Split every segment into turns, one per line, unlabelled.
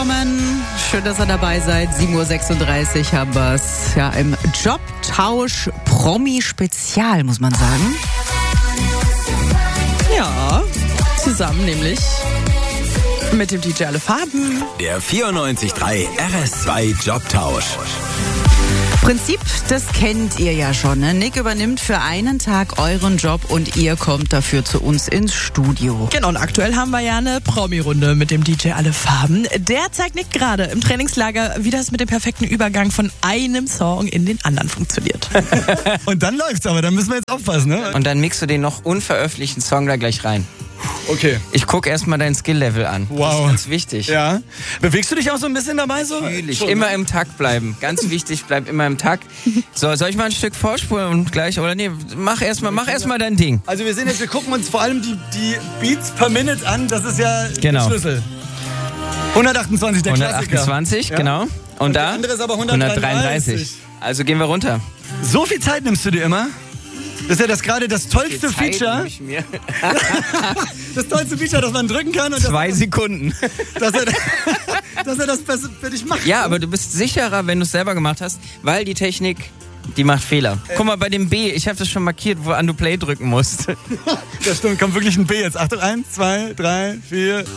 willkommen. Schön, dass ihr dabei seid. 7:36 Uhr haben wir es. Ja, im Jobtausch Promi-Spezial, muss man sagen.
Ja, zusammen nämlich mit dem DJ Alle Farben.
Der 94.3 RS2 Jobtausch.
Prinzip, das kennt ihr ja schon. Ne? Nick übernimmt für einen Tag euren Job und ihr kommt dafür zu uns ins Studio.
Genau, und aktuell haben wir ja eine Promi-Runde mit dem DJ Alle Farben. Der zeigt Nick gerade im Trainingslager, wie das mit dem perfekten Übergang von einem Song in den anderen funktioniert.
Und dann läuft's aber, dann müssen wir jetzt aufpassen, ne?
Und dann mixst du den noch unveröffentlichten Song da gleich rein.
Okay.
Ich gucke erstmal dein Skill-Level an.
Wow.
Das ist ganz wichtig.
Ja. Bewegst du dich auch so ein bisschen dabei so?
Natürlich. Immer im Takt bleiben. Ganz wichtig, bleib immer im Takt. So, soll ich mal ein Stück vorspulen und gleich, oder nee, mach erstmal dein Ding.
Also wir gucken uns vor allem die Beats per Minute an, das ist ja
Genau.
der Schlüssel. 128, der
128,
Klassiker.
genau. Und da?
Der andere ist aber 133.
Also gehen wir runter.
So viel Zeit nimmst du dir immer? Das ist ja gerade das tollste Feature. Das tollste Feature, das man drücken kann. Und
2 Sekunden.
Dass er das für dich macht.
Ja, aber du bist sicherer, wenn du es selber gemacht hast, weil die Technik, die macht Fehler. Guck mal, bei dem B, ich habe das schon markiert, woran du Play drücken musst.
Das stimmt, kommt wirklich ein B jetzt. Achtung, 1, 2, 3, 4...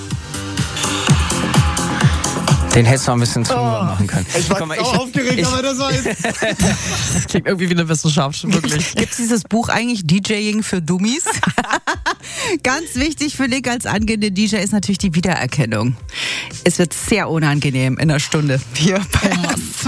Den hättest du noch ein bisschen drüber machen können.
Ich war aufgeregt, aber das war jetzt...
Das klingt irgendwie wie eine Wissenschaft, wirklich.
Gibt es dieses Buch eigentlich, DJing für Dummies? Ganz wichtig für Nick als angehende DJ ist natürlich die Wiedererkennung. Es wird sehr unangenehm in einer Stunde hier bei